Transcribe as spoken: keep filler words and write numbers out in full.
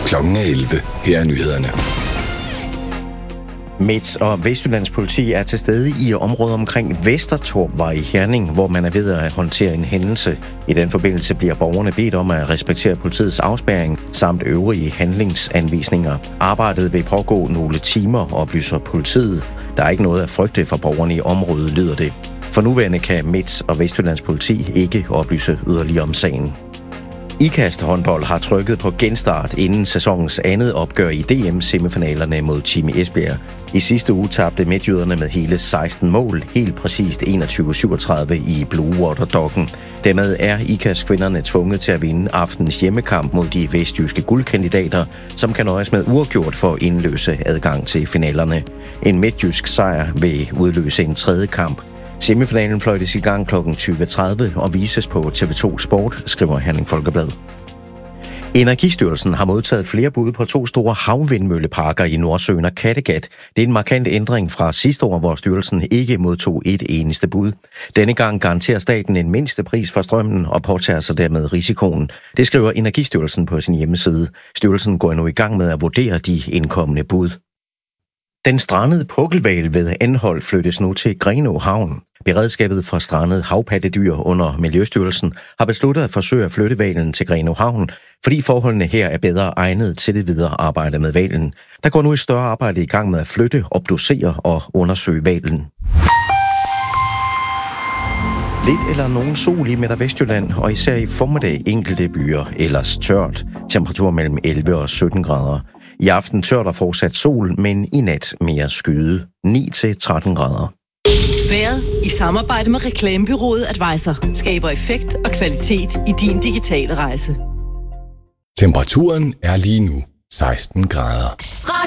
Klokken er elleve. Her er nyhederne. Midt- og Vestjyllands politi er til stede i området omkring Vestertorpvej i Herning, hvor man er ved at håndtere en hændelse. I den forbindelse bliver borgerne bedt om at respektere politiets afspærring samt øvrige handlingsanvisninger. Arbejdet vil pågå nogle timer, oplyser politiet. Der er ikke noget at frygte for borgerne i området, lyder det. For nuværende kan Midt- og Vestjyllands politi ikke oplyse yderligere om sagen. Ikast håndbold har trykket på genstart inden sæsonens andet opgør i D M-semifinalerne mod Team Esbjerg. I sidste uge tabte midtjyderne med hele seksten mål, helt præcist enogtyve syvogtredive i Blue Water Docken. Dermed er Ikast-kvinderne tvunget til at vinde aftens hjemmekamp mod de vestjyske guldkandidater, som kan nøjes med uafgjort for at indløse adgang til finalerne. En midtjysk sejr vil udløse en tredje kamp. Semifinalen fløjtes i gang klokken tyve tredive og vises på T V to Sport, skriver Herning Folkeblad. Energistyrelsen har modtaget flere bud på to store havvindmølleparker i Nordsøen og Kattegat. Det er en markant ændring fra sidste år, hvor styrelsen ikke modtog et eneste bud. Denne gang garanterer staten en mindste pris for strømmen og påtager sig dermed risikoen. Det skriver Energistyrelsen på sin hjemmeside. Styrelsen går nu i gang med at vurdere de indkommende bud. Den strandede pukkelhval ved Anholt flyttes nu til Grenaa Havn. Beredskabet for strandede havpattedyr under Miljøstyrelsen har besluttet at forsøge at flytte hvalen til Grenaa Havn, fordi forholdene her er bedre egnet til det videre arbejde med hvalen. Der går nu et større arbejde i gang med at flytte, obducere og undersøge hvalen. Lidt eller nogen sol i Midt- og Vestjylland, og især i formiddag enkelte byer, ellers tørt. Temperatur mellem elleve og sytten grader. I aften tørt og fortsat sol, men i nat mere skyde. ni til tretten grader. Vejret i samarbejde med reklamebureauet Advisor skaber effekt og kvalitet i din digitale rejse. Temperaturen er lige nu seksten grader.